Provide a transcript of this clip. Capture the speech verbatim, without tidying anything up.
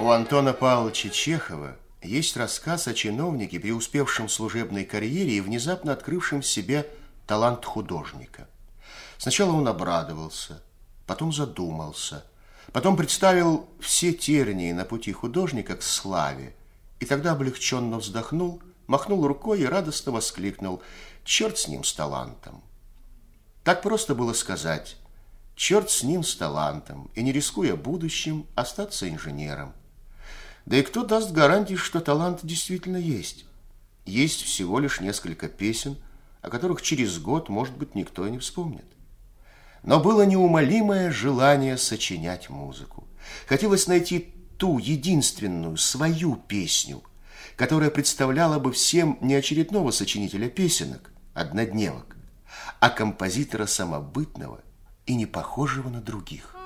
У Антона Павловича Чехова есть рассказ о чиновнике, преуспевшем в служебной карьере и внезапно открывшем в себе талант художника. Сначала он обрадовался, потом задумался, потом представил все тернии на пути художника к славе, и тогда облегченно вздохнул, махнул рукой и радостно воскликнул: «Черт с ним, с талантом!» Так просто было сказать: черт с ним, с талантом, и, не рискуя будущим, остаться инженером. Да и кто даст гарантии, что талант действительно есть? Есть всего лишь несколько песен, о которых через год, может быть, никто и не вспомнит. Но было неумолимое желание сочинять музыку. Хотелось найти ту единственную, свою песню, которая представляла бы всем не очередного сочинителя песенок, однодневок, а композитора самобытного и не похожего на других.